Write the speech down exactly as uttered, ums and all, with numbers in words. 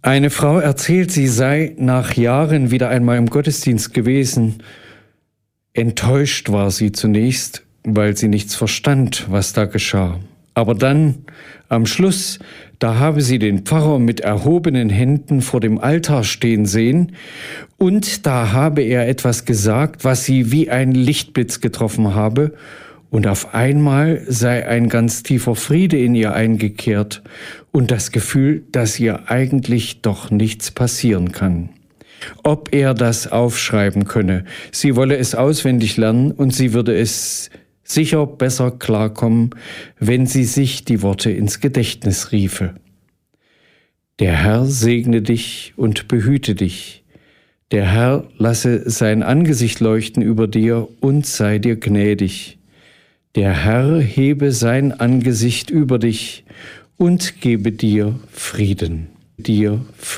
Eine Frau erzählt, sie sei nach Jahren wieder einmal im Gottesdienst gewesen. Enttäuscht war sie zunächst, weil sie nichts verstand, was da geschah. Aber dann, am Schluss, da habe sie den Pfarrer mit erhobenen Händen vor dem Altar stehen sehen und da habe er etwas gesagt, was sie wie ein Lichtblitz getroffen habe, und auf einmal sei ein ganz tiefer Friede in ihr eingekehrt und das Gefühl, dass ihr eigentlich doch nichts passieren kann. Ob er das aufschreiben könne, sie wolle es auswendig lernen und sie würde es sicher besser klarkommen, wenn sie sich die Worte ins Gedächtnis riefe. Der Herr segne dich und behüte dich. Der Herr lasse sein Angesicht leuchten über dir und sei dir gnädig. Der Herr hebe sein Angesicht über dich und gebe dir Frieden. Dir Frieden.